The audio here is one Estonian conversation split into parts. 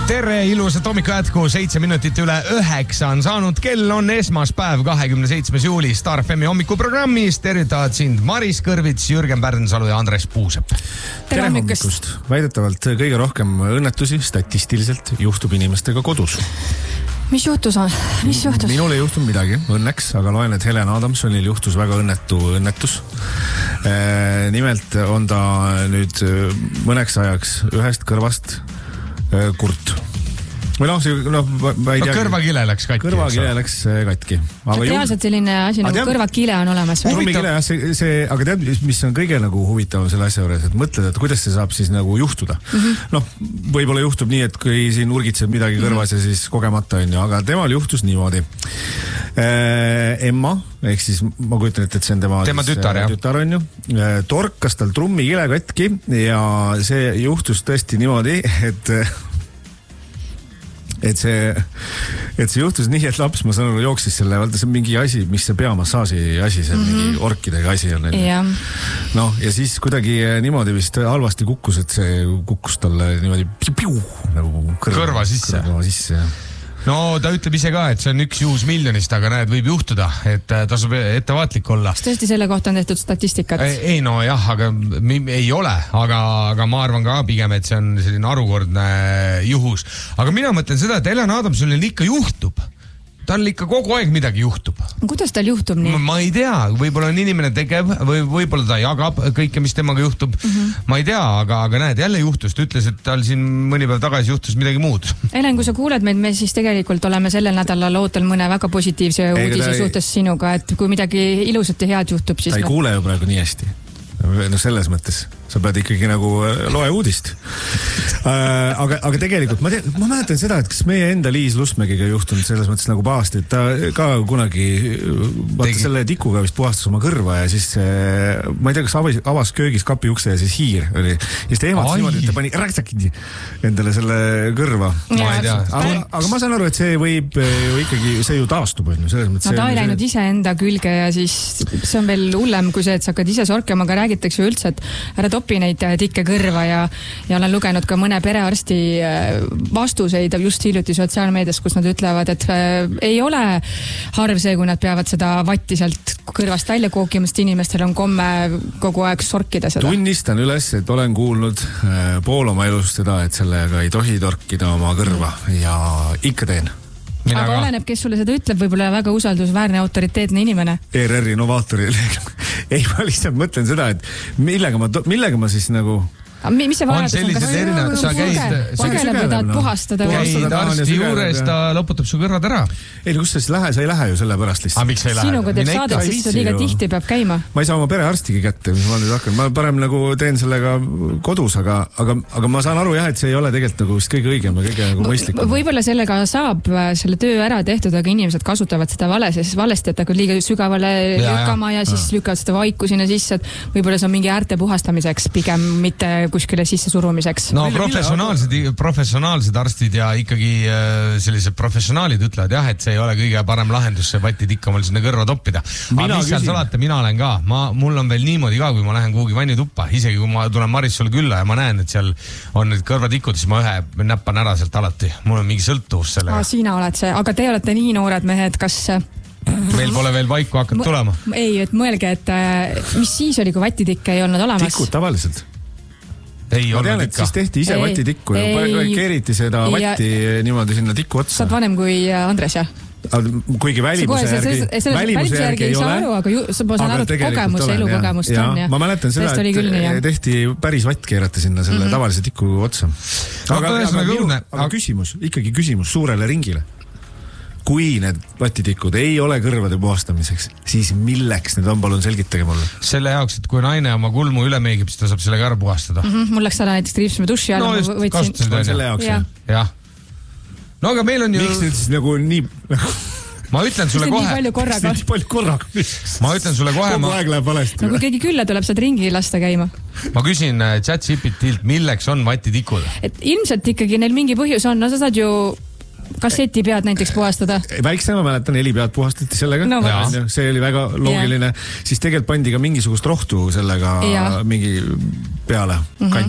Tere, ilusat hommiku jätku, 7 minutit üle 9 on saanud. Kell on esmaspäev, 27. juuli. Star FM'i hommikuprogrammis tervitavad sind Maris Kõrvits, Jürgen Pärnsalu ja Andres Puusep. Tere hommikust. Väidetavalt kõige rohkem õnnetusi statistiliselt juhtub inimestega kodus. Mis juhtus? Minul ei juhtunud midagi, õnneks, aga loen, et Helen Adamsonil juhtus väga õnnetus. Nimelt on ta nüüd mõneks ajaks ühest kõrvast kurt. Või ma ei tea. Kõrvakile läks katki. Kõrvakile läks katki. Reaalselt selline asi nagu kõrvakile on olemas. Aga tead, mis on kõige nagu huvitavam selle asja juures, et mõtled, et kuidas see saab siis nagu juhtuda. Võib-olla juhtub nii, et kui siin urgitseb midagi kõrvas ja siis kogemata on ju, aga temal juhtus niimoodi. Emma, ehk siis ma kujutan, et see on tema tütar on ju, torkas tal trummikile katki ja see juhtus tõesti niimoodi, et see juhtus nii, et laps, ma saan aru, jooksis selle, vaata see on mingi asi, mis see peamassaaži asi, see mingi orkidega asi on. Ja siis kuidagi niimoodi vist halvasti kukkus, et see kukkus talle niimoodi nagu kõrva sisse. No ta ütleb ise ka, et see on üks juhus miljonist, aga näed, võib juhtuda, et tasub ettevaatlik olla. Kas tõesti selle kohta on tehtud statistikat? Ei, no jah, aga ei ole, aga ma arvan ka pigem, et see on selline arukordne juhus. Aga mina mõtlen seda, et Helen Adamsonil ikka juhtub. Tal ikka kogu aeg midagi juhtub. Kuidas tal juhtub nii? Ma ei tea, võib-olla on inimene tegev või võib-olla ta jagab kõike, mis temaga juhtub. Ma ei tea, aga näed, jälle juhtus. Ta ütles, et tal siin mõni päev tagasi juhtus midagi muud. Helen, kui sa kuuled meid, me siis tegelikult oleme sellel nädalal ootel mõne väga positiivse uudise suhtes sinuga, et kui midagi ilusat ja head juhtub, siis... Ta ei kuule ju praegu nii hästi. Selles mõttes. Sa pead ikkagi nagu loe uudist. Aga tegelikult ma mäletan seda, et kas meie enda Liis Lusmägiga juhtunud selles mõttes nagu pahasti, et ta ka kunagi selle tikuga vist puhastas oma kõrva ja siis ma ei tea, kas avas köögis kapi ukse ja siis hiir oli. Ja siis ta ehmatas niimoodi, et ta pani räksakindi endale selle kõrva. Aga ma saan aru, et see võib ju ikkagi, see ju taastub. Ta ei läinud ise enda külge ja siis see on veel hullem kui see, et sa hakkad ise sorkima, aga räägitakse üldse, et ära topi neid tikke kõrva ja olen lugenud ka mõne perearsti vastuseid just hiljuti sotsiaalmeedias, kus nad ütlevad, et ei ole harv see, kui nad peavad seda vatti sealt kõrvast välja kookima, sest inimestel on komme kogu aeg sorkida seda. Tunnistan üles, et olen kuulnud pool oma elust seda, et sellega ei tohi torkida oma kõrva ja ikka teen. Aga oleneb, kes sulle seda ütleb, võib-olla väga usaldusväärne autoriteetne inimene. ERR Innovaatori. Ei, ma lihtsalt mõtlen seda, et millega ma siis nagu... Mis see vajadus on? Sa käid puhastada. Käid arsti juures, ta loputab su kõrvad ära. Ei, kus sa siis sa ei lähe ju selle pärast lihtsalt. Miks sa ei lähe? Sinuga teeb saadet, siis sa liiga tihti peab käima. Ma ei saa oma perearstigi kätte, mis ma nüüd hakkan. Ma parem nagu teen sellega kodus, aga ma saan aru jah, et see ei ole tegelikult nagu kõige õigem ja kõige nagu mõistlik. Võib-olla sellega saab selle töö ära tehtud, aga inimesed kasutavad seda valesti, et hakkad liiga sügavale lükkama ja siis lükkavad seda vaiku sinna sisse, et võib-olla see on mingi äärte puhastamiseks pigem mitte kuskile sisse surumiseks. No professionaalsed arstid ja ikkagi sellised professionaalid ütlevad jah, et see ei ole kõige parem lahendus see vatitikk omal sinna kõrva toppida. Aga mis seal salata, mina olen ka. Mul on veel niimoodi ka, kui ma lähen kuhugi vannituppa, isegi kui ma tulen Maris sulle külla ja ma näen, et seal on need kõrvatikud, siis ma ühe näppan ära sealt alati. Mul on mingi sõltuvus sellega. Sina oled see, aga te olete nii noored mehed, kas... Meil pole veel vaiku hakanud tulema. Ei, et mõelge, et mis siis oli, kui vatitikk ei olnud olemas? Tikud tavaliselt. Ei ma tean, et siis tehti ise vatitikku ja keeriti seda vatti niimoodi sinna tiku otsa. Saad vanem kui Andres, jah? Kuigi välimuse järgi ei ole. Aga ma saan aru, et elukogemust on. Ma mäletan seda, et tehti päris vatt keerata sinna selle tavalise tiku otsa. Aga küsimus suurele ringile. Kui need vatitikud ei ole kõrvade puhastamiseks, siis milleks need on, palun selgitage mulle? Selle jaoks, et kui naine oma kulmu üle meegib, siis ta saab sellega ära puhastada. Mul läks ära näiteks triipsime duši alla. No just, kasutasid selle jaoks. Jah. No aga meil on ju... Miks nüüd siis nagu nii... Ma ütlen sulle kohe. Palju korraga. Ma ütlen sulle kohe. Kogu aeg läheb valesti. No kui keegi külla tuleb, saad ringi lasta käima. Ma küsin ChatGPT-lt, milleks on vatitikud? Et ilmselt ikkagi neil mingi põhjus on. No sa saad ju kasseti pead näiteks puhastada. Väiksema mäletan, Heli pead puhastati sellega. No, see oli väga loogiline. Siis tegelikult pandi ka mingisugust rohtu sellega mingi peale kanti.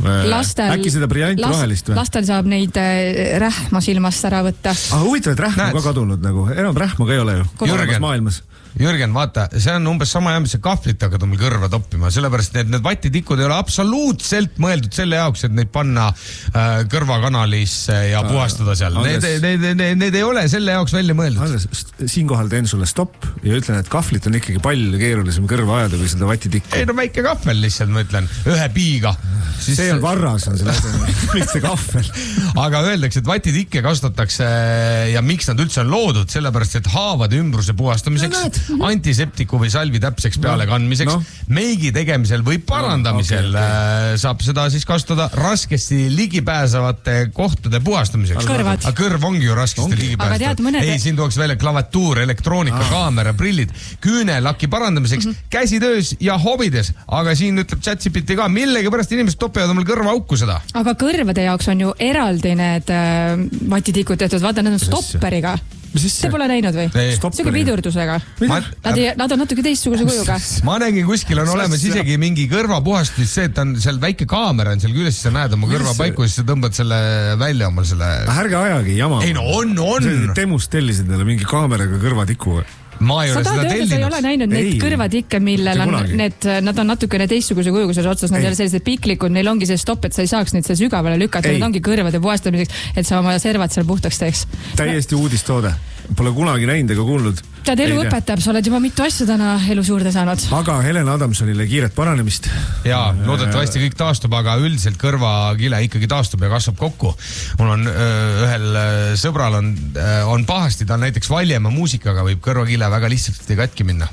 äkki seda briljantrohelist või? Lastel saab neid rähma silmast ära võtta. Huvitav, et rähma ka kadunud nagu. Enam rähma ka ei ole ju. Jürgen, vaata, see on umbes sama mis see kahvlit hakata meil kõrva toppima, sellepärast et need vatitikud ei ole absoluutselt mõeldud selle jaoks, et neid panna kõrvakanalisse ja puhastada seal. Need ei ole selle jaoks välja mõeldud. Andres, siinkohal teen sulle stopp ja ütlen, et kahvlit on ikkagi palju keerulisem kõrva ajada kui seda vatitikku. Ei no väike kahvel lihtsalt, ma ütlen, ühe piiga. See on varras, on selle mitte kahvel. Aga öeldakse, et vatitikke kasutatakse ja miks nad üldse on loodud, sellepärast et haavade ümbruse puhastamiseks, antiseptiku või salvi täpseks peale kandmiseks, meigi tegemisel või parandamisel saab seda siis kasutada raskesti ligipääsevate kohtade puhastamiseks. Kõrvad. Kõrv ongi ju raskesti ligipääsetav. Ei, siin tuuaks välja klavatuur, elektroonika, kaamera, prillid, küünelaki parandamiseks, käsitöös ja hobides. Aga siin ütleb ChatGPT ka, millegi pärast inimesed topivad omal kõrva auku seda. Aga kõrvade jaoks on ju eraldi need vatitikud tehtud, vaata, need on stopperiga. Te pole näinud või? Siuke pidurdusega. Nad on natuke teistsuguse kujuga. Ma nägin kuskil on olemas isegi mingi kõrvapuhastus, see, et on seal väike kaamera on seal küljes, siis sa näed oma kõrva paiku, siis sa tõmbad selle välja omal selle... Ärge ajagi jama. Ei no on. Temust tellisid neile mingi kaameraga kõrvatiku. Ma ei ole seda tellinud. Sa ei ole näinud neid kõrvatikke, millel on nad on natukene teistsuguse kujuga selles otsas, nad ei ole sellised piklikud, neil ongi see stopp, et sa ei saaks neid seal sügavale lükata, need ongi kõrvade puhastamiseks, et sa oma servad seal puhtaks teeks. Täiesti uudistoode. Pole kunagi näinud ega kuulnud. Tead, elu õpetab, sa oled juba mitu asja täna elus juurde saanud. Aga Helen Adamsonile kiiret paranemist. Jaa, loodetavasti kõik taastub, aga üldiselt kõrvakile ikkagi taastub ja kasvab kokku. Mul on ühel sõbral on pahasti, ta on näiteks Valjemaa muusikaga võib kõrvakile väga lihtsalt katki minna.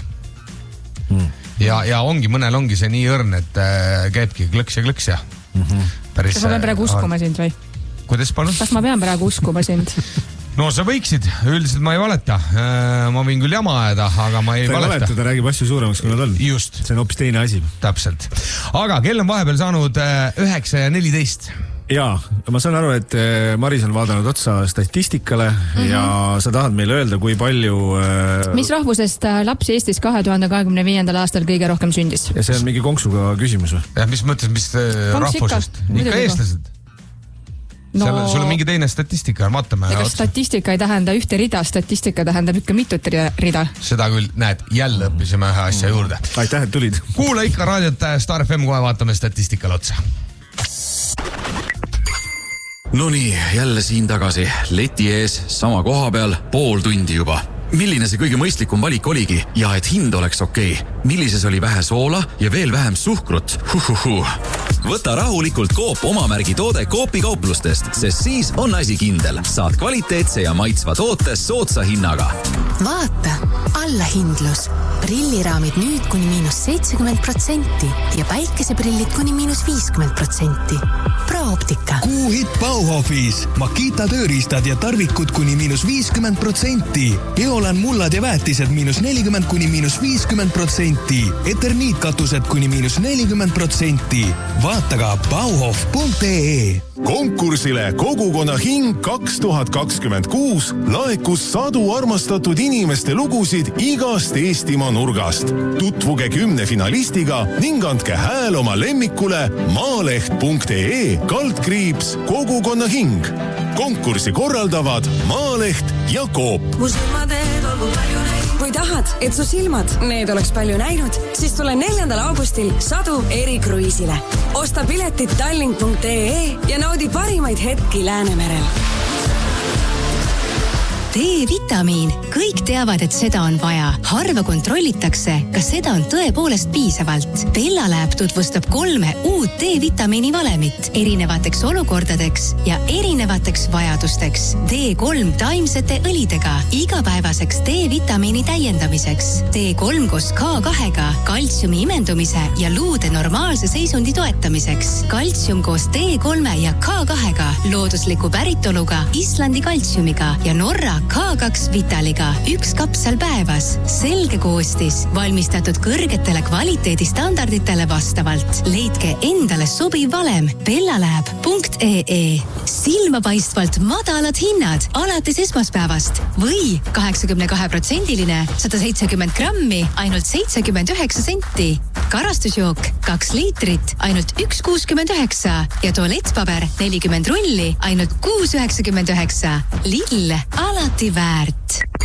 Ja mõnel ongi see nii õrn, et käibki klõks ja. Kas ma pean praegu uskuma sind või? Kuidas palun? Kas ma pean praegu uskuma sind? No sa võiksid, üldiselt ma ei valeta. Ma võin küll jama ajada, aga ma ei valeta. Ta räägib asju suuremaks, kui nad on. Just. See on hoopis teine asi. Täpselt. Aga kell on vahepeal saanud 9:14. Jaa, ma saan aru, et Maris on vaadanud otsa statistikale ja sa tahad meile öelda, kui palju... Mis rahvusest lapsi Eestis 2025. aastal kõige rohkem sündis? Ja see on mingi konksuga küsimus või? Ja mis mõttes, mis rahvusest? Ikka eestlased. Sul on mingi teine statistika, vaatame. Ega statistika ei tähenda ühte rida, statistika tähendab ikka mitut rida. Seda küll, näed, jälle õppisime ühe asja juurde. Aitäh, et tulid. Kuula ikka raadiot Star FM, kohe vaatame statistikale otsa. Nonii, jälle siin tagasi. Leti ees, sama koha peal, pool tundi juba. Milline see kõige mõistlikum valik oligi ja et hind oleks okei? Millises oli vähe soola ja veel vähem suhkrut? Võta rahulikult Coop omamärgi toode Coopi kauplustest, sest siis on asi kindel. Saad kvaliteetse ja maitsva toote soodsa hinnaga. Vaata, allahindlus. Prilliraamid nüüd kuni -70% ja päikeseprillid kuni -50%. Prooptika. Kuuhit Bauhofis. Makita tööriistad ja tarvikud kuni -50%. Eolan mullad ja väetised -40 kuni -50%. Eterniitkatused kuni -40%. Vaata ka bauhof.ee. Konkursile Kogukonna hing 2026 laekus sadu armastatud inimeste lugusid igast Eestimaa nurgast. Tutvuge 10 finalistiga ning andke hääl oma lemmikule maaleht.ee /Kogukonna hing. Konkursi korraldavad Maaleht ja Coop. Kui tahad, et su silmad need oleks palju näinud, siis tule 4. augustil Sadu erikruiisile. Osta piletid tallink.ee ja naudi parimaid hetki Läänemerel. D-vitamiin. Kõik teavad, et seda on vaja. Harva kontrollitakse, kas seda on tõepoolest piisavalt. Bellalab tutvustab 3 uut D-vitamiini valemit erinevateks olukordadeks ja erinevateks vajadusteks. D3 taimsete õlidega igapäevaseks D-vitamiini täiendamiseks. D3 koos K2-ga kaltsiumi imendumise ja luude normaalse seisundi toetamiseks. Kaltsium koos D3 ja K2-ga loodusliku päritoluga Islandi kaltsiumiga ja Norra K2 Vitaliga 1 kapsel päevas. Selge koostis, valmistatud kõrgetele kvaliteedistandarditele vastavalt. Leidke endale sobiv valem bellalab.ee. silmapaistvalt madalad hinnad alates esmaspäevast või 82%-line 170 grammi ainult 79 senti. Karastusjook 2 liitrit ainult 1,69 ja tualettpaber 40 rulli ainult 6,99. Lidl, alati väärt.